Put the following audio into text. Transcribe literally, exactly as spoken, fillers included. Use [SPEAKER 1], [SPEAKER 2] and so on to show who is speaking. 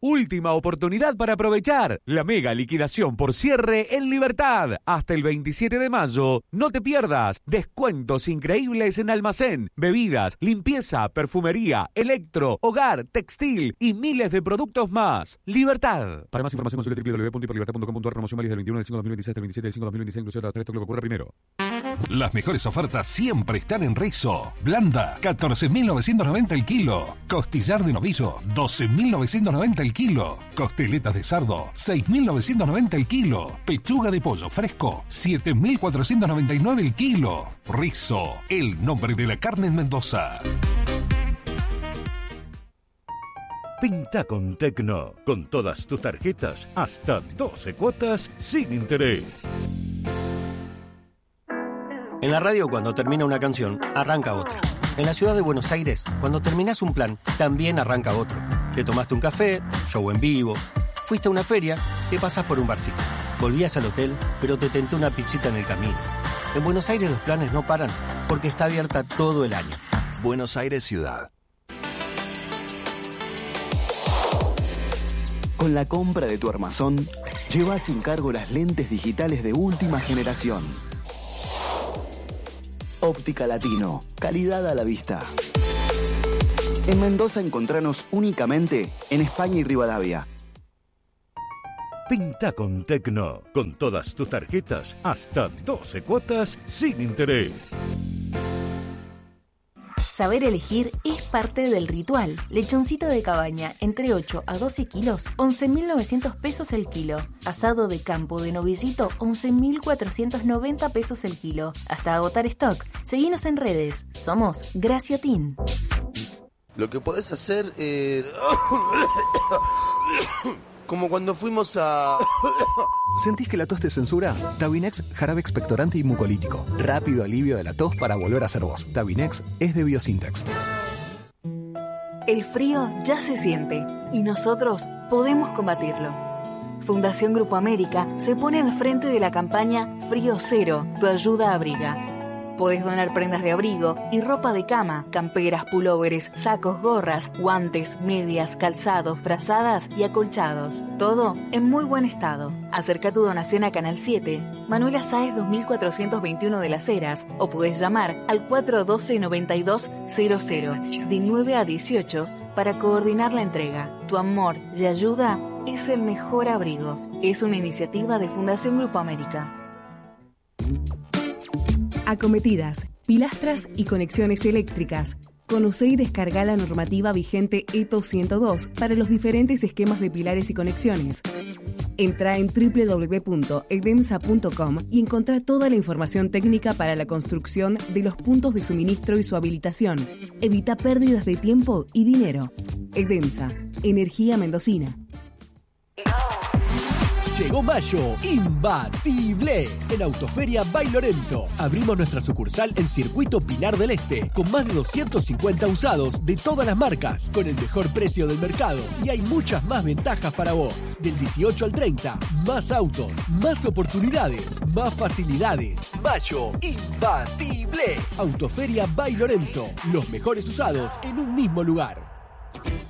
[SPEAKER 1] Última oportunidad para aprovechar la mega liquidación por cierre en Libertad. Hasta el veintisiete de mayo. No te pierdas. Descuentos increíbles en almacén, bebidas, limpieza, perfumería, electro, hogar, textil y miles de productos más. Libertad. Para más información consulte w w w punto hiperlibertad punto com punto a r. Promoción válida del veintiuno del cinco de dos mil veintiséis hasta el veintisiete del cinco de dos mil veintiséis, inclusive hasta esto lo que ocurre primero.
[SPEAKER 2] Las mejores ofertas siempre están en Rizzo. Blanda, catorce mil novecientos noventa el kilo. Costillar de novillo, doce mil novecientos noventa el kilo. Costeletas de cerdo, seis mil novecientos noventa el kilo. Pechuga de pollo fresco, siete mil cuatrocientos noventa y nueve el kilo. Rizzo, el nombre de la carne en Mendoza.
[SPEAKER 3] Pinta con Tecno, con todas tus tarjetas, hasta doce cuotas sin interés.
[SPEAKER 4] En la radio, cuando termina una canción, arranca otra. En la ciudad de Buenos Aires, cuando terminás un plan, también arranca otro. Te tomaste un café, show en vivo, fuiste a una feria, te pasás por un barcito. Volvías al hotel, pero te tentó una pizzita en el camino. En Buenos Aires los planes no paran, porque está abierta todo el año.
[SPEAKER 5] Buenos Aires Ciudad.
[SPEAKER 6] Con la compra de tu armazón, llevas sin cargo las lentes digitales de última generación. Óptica Latino, calidad a la vista. En Mendoza encontranos únicamente en España y Rivadavia.
[SPEAKER 3] Pinta con Tecno, con todas tus tarjetas, hasta doce cuotas sin interés.
[SPEAKER 7] Saber elegir es parte del ritual. Lechoncito de cabaña, entre ocho a doce kilos, once mil novecientos pesos el kilo. Asado de campo de novillito, once mil cuatrocientos noventa pesos el kilo. Hasta agotar stock. Seguinos en redes. Somos Graciotin.
[SPEAKER 8] Lo que podés hacer es... como cuando fuimos a...
[SPEAKER 9] ¿Sentís que la tos te censura? Tabinex, jarabe expectorante y mucolítico. Rápido alivio de la tos para volver a ser vos. Tabinex es de Biosintex.
[SPEAKER 7] El frío ya se siente y nosotros podemos combatirlo. Fundación Grupo América se pone al frente de la campaña Frío Cero, tu ayuda abriga. Podés donar prendas de abrigo y ropa de cama, camperas, pulóveres, sacos, gorras, guantes, medias, calzados, frazadas y acolchados. Todo en muy buen estado. Acerca tu donación a Canal siete, Manuela Sáez dos mil cuatrocientos veintiuno de Las Heras, o podés llamar al cuatro uno dos, noventa y dos cero cero de nueve a dieciocho para coordinar la entrega. Tu amor y ayuda es el mejor abrigo. Es una iniciativa de Fundación Grupo América.
[SPEAKER 10] Acometidas, pilastras y conexiones eléctricas. Conoce y descarga la normativa vigente E T O ciento dos para los diferentes esquemas de pilares y conexiones. Entra en doble u doble u doble u punto edemsa punto com y encontrá toda la información técnica para la construcción de los puntos de suministro y su habilitación. Evita pérdidas de tiempo y dinero. Edemsa, energía mendocina.
[SPEAKER 11] Llegó mayo, imbatible. En Autoferia by Lorenzo. Abrimos nuestra sucursal en Circuito Pinar del Este, con más de doscientos cincuenta usados de todas las marcas, con el mejor precio del mercado. Y hay muchas más ventajas para vos. Del dieciocho al treinta, más autos, más oportunidades, más facilidades. Mayo, imbatible. Autoferia by Lorenzo. Los mejores usados en un mismo lugar.